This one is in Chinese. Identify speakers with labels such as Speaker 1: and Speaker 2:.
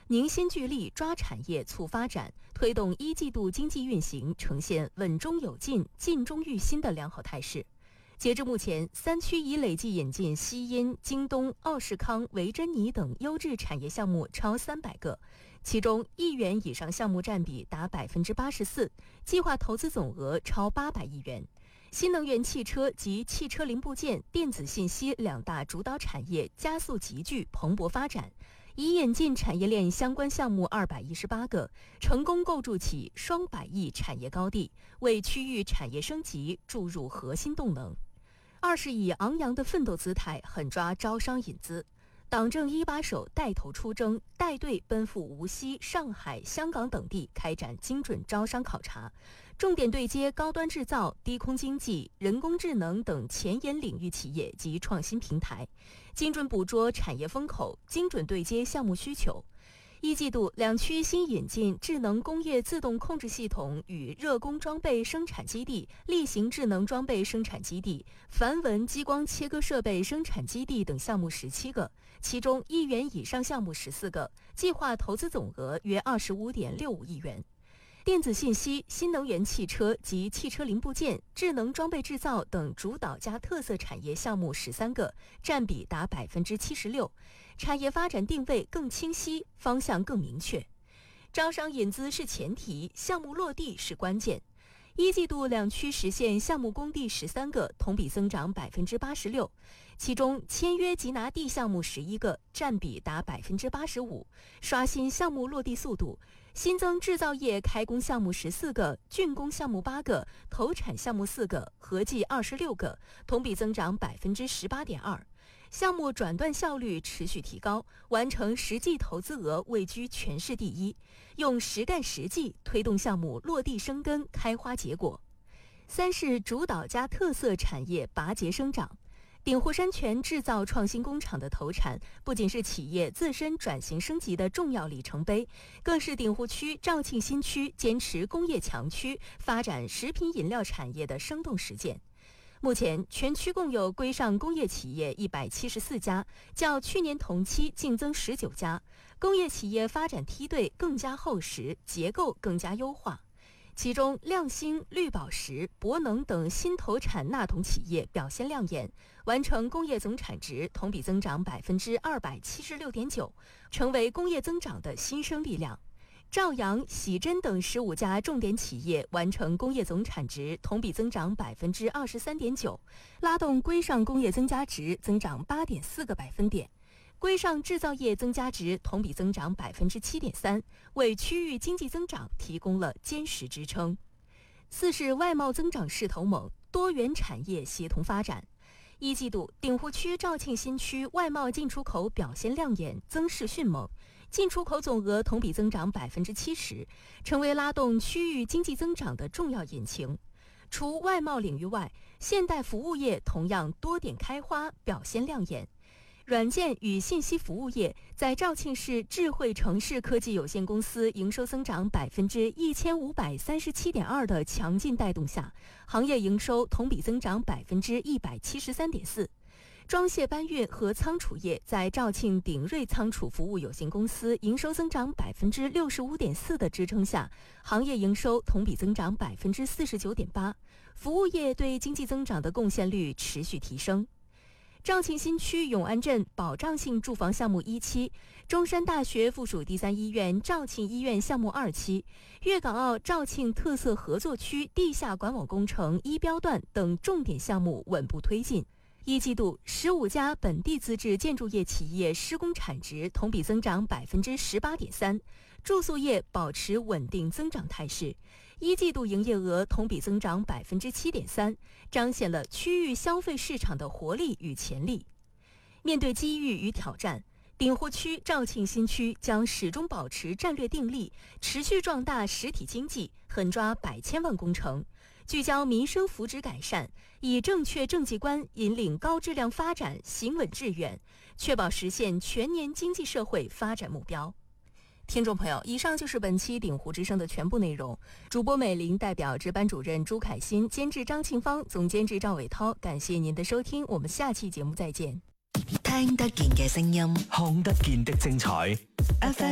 Speaker 1: 凝心聚力抓产业促发展，推动一季度经济运行呈现稳中有进、进中育新的良好态势。截至目前，3区已累计引进西因、京东、奥士康、维珍妮等优质产业项目超300个，其中1元以上项目占比达84%，计划投资总额超800亿元。新能源汽车及汽车零部件、电子信息2大主导产业加速集聚蓬勃发展，已引进产业链相关项目218个，成功构筑起双百亿产业高地，为区域产业升级注入核心动能。20以昂扬的奋斗姿态狠抓招商引资，党政一把手带头出征，带队奔赴无锡、上海、香港等地开展精准招商考察，重点对接高端制造、低空经济、人工智能等前沿领域企业及创新平台，精准捕捉产业风口，精准对接项目需求。一季度，2区新引进智能工业自动控制系统与热工装备生产基地、例行智能装备生产基地、梵文激光切割设备生产基地等项目17个，其中1元以上项目14个，计划投资总额约25.65亿元。电子信息、新能源汽车及汽车零部件、智能装备制造等主导加特色产业项目13个，占比达76%，产业发展定位更清晰，方向更明确。招商引资是前提，项目落地是关键。一季度2区实现项目工地13个，同比增长86%，其中签约及拿地项目11个，占比达85%，刷新项目落地速度。新增制造业开工项目14个，竣工项目8个，投产项目4个，合计26个，同比增长18.2%。项目转段效率持续提高，完成实际投资额位居全市第一，用实干实际推动项目落地生根、开花结果。3是主导加特色产业拔节生长。鼎湖山泉制造创新工厂的投产，不仅是企业自身转型升级的重要里程碑，更是鼎湖区肇庆新区坚持工业强区、发展食品饮料产业的生动实践。目前，全区共有规上工业企业174家，较去年同期净增19家，工业企业发展梯队更加厚实，结构更加优化。其中，亮星、绿宝石、博能等新投产纳铜企业表现亮眼，完成工业总产值同比增长276.9%，成为工业增长的新生力量。兆阳、喜珍等15家重点企业完成工业总产值同比增长23.9%，拉动规上工业增加值增长8.4个百分点。规上制造业增加值同比增长7.3%，为区域经济增长提供了坚实支撑。4是外贸增长势头猛，多元产业协同发展。一季度，鼎湖区肇庆新区外贸进出口表现亮眼，增势迅猛，进出口总额同比增长70%，成为拉动区域经济增长的重要引擎。除外贸领域外，现代服务业同样多点开花，表现亮眼。软件与信息服务业在肇庆市智慧城市科技有限公司营收增长1537.2%的强劲带动下，行业营收同比增长173.4%。装卸搬运和仓储业在肇庆鼎瑞仓储服务有限公司营收增长65.4%的支撑下，行业营收同比增长49.8%，服务业对经济增长的贡献率持续提升。肇庆新区永安镇保障性住房项目1期，中山大学附属第3医院肇庆医院项目2期，粤港澳肇庆特色合作区地下管网工程1标段等重点项目稳步推进。一季度，15家本地自制建筑业企业施工产值同比增长18.3%，住宿业保持稳定增长态势。一季度营业额同比增长7.3%，彰显了区域消费市场的活力与潜力。面对机遇与挑战，鼎湖区肇庆新区将始终保持战略定力，持续壮大实体经济，狠抓100千万工程，聚焦民生福祉改善，以正确政绩观引领高质量发展，行稳致远，确保实现全年经济社会发展目标。听众朋友，以上就是本期鼎湖之声的全部内容。主播美玲代表值班主任朱凯欣，监制张庆芳，总监制赵伟涛，感谢您的收听，我们下期节目再见。
Speaker 2: 聽得見嘅聲音，
Speaker 3: 看得見的精彩。